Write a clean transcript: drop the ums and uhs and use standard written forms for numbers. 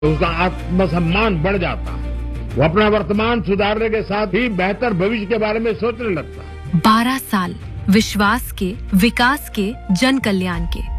उसका आत्मसम्मान बढ़ जाता है। वो अपना वर्तमान सुधारने के साथ ही बेहतर भविष्य के बारे में सोचने लगता है। 12 साल विश्वास के, विकास के, जन कल्याण के।